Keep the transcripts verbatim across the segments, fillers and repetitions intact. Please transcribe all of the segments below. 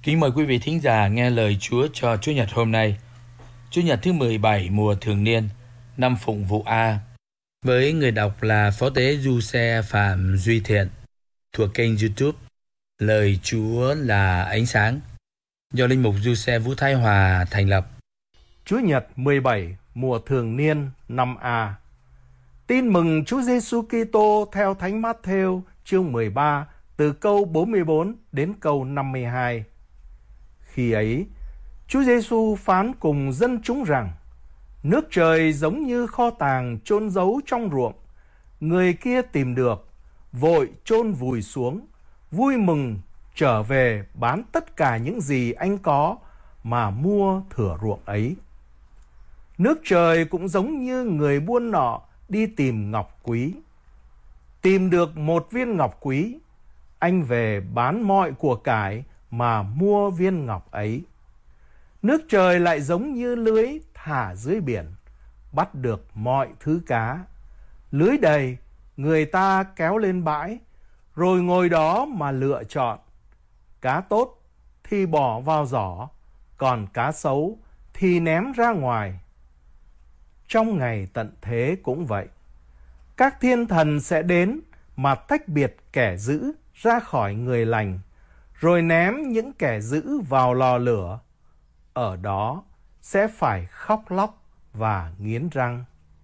Kính mời quý vị thính giả nghe lời Chúa cho Chúa Nhật hôm nay, Chúa Nhật thứ mười bảy mùa thường niên, năm Phụng vụ A, với người đọc là Phó Tế Du Xe Phạm Duy Thiện, thuộc kênh YouTube Lời Chúa là Ánh Sáng, do Linh mục Du Xe Vũ Thái Hòa thành lập. Chúa Nhật mười bảy mùa thường niên năm A. Tin mừng Chúa Giêsu Kitô theo Thánh Mát-thêu chương mười ba từ câu bốn mươi bốn đến câu năm mươi hai. Khi ấy, Chúa Giêsu phán cùng dân chúng rằng: nước trời giống như kho tàng chôn giấu trong ruộng, người kia tìm được, vội chôn vùi xuống, vui mừng trở về bán tất cả những gì anh có mà mua thửa ruộng ấy. Nước trời cũng giống như người buôn nọ đi tìm ngọc quý. Tìm được một viên ngọc quý, anh về bán mọi của cải mà mua viên ngọc ấy. Nước trời lại giống như lưới thả dưới biển, bắt được mọi thứ cá. Lưới đầy, người ta kéo lên bãi, rồi ngồi đó mà lựa chọn. Cá tốt thì bỏ vào giỏ, còn cá xấu thì ném ra ngoài. Trong ngày tận thế cũng vậy. Các thiên thần sẽ đến mà tách biệt kẻ dữ ra khỏi người lành, rồi ném những kẻ dữ vào lò lửa. Ở đó sẽ phải khóc lóc và nghiến răng.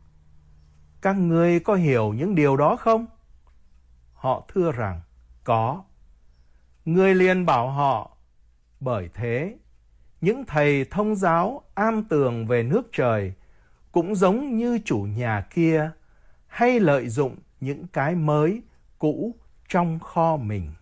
Các ngươi có hiểu những điều đó không? Họ thưa rằng, có. Người liền bảo họ, bởi thế, những thầy thông giáo am tường về nước trời cũng giống như chủ nhà kia, hay lợi dụng những cái mới, cũ trong kho mình.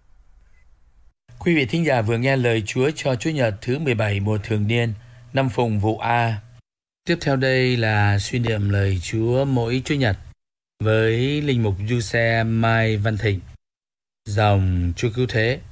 Quý vị thính giả vừa nghe lời Chúa cho Chúa Nhật thứ mười bảy mùa thường niên, năm Phụng vụ A. Tiếp theo đây là suy niệm lời Chúa mỗi Chúa Nhật với Linh mục Du Xe Mai Văn Thịnh, dòng Chúa Cứu Thế.